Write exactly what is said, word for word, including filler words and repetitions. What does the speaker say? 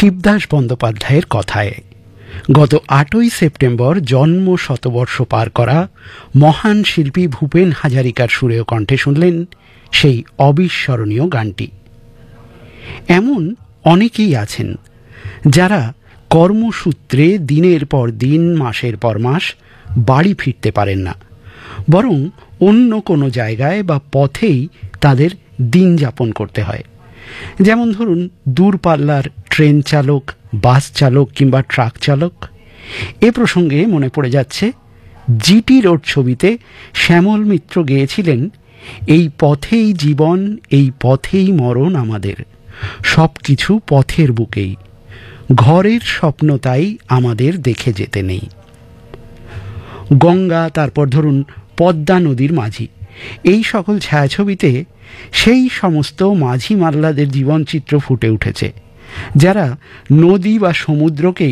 শিবদাস বন্দ্যোপাধ্যায়ের কথায় গত আটই সেপ্টেম্বর জন্ম শতবর্ষ পার করা মহান শিল্পী ভূপেন হাজারিকার সুরেয় কণ্ঠে শুনলেন সেই অবিস্মরণীয় গানটি। এমন অনেকেই আছেন যারা কর্মসূত্রে দিনের পর দিন মাসের পর মাস বাড়ি ফিরতে পারেন না, বরং অন্য কোনো জায়গায় বা পথেই তাদের দিন যাপন করতে হয়। যেমন ধরুন দূরপাল্লার ট্রেন চালক, বাস চালক কিংবা ট্রাক চালক। এ প্রসঙ্গে মনে পড়ে যাচ্ছে জিটি রোড ছবিতে শ্যামল মিত্র গেয়েছিলেন, এই পথেই জীবন, এই পথেই মরণ আমাদের, সব কিছু পথের বুকেই, ঘরের স্বপ্ন তাই আমাদের দেখে যেতে নেই। গঙ্গা, তারপর ধরুন পদ্মা নদীর মাঝি, এই সকল ছায়াছবিতে সেই সমস্ত মাঝি মাল্লাদের জীবনচিত্র ফুটে উঠেছে যারা নদী বা সমুদ্রকেই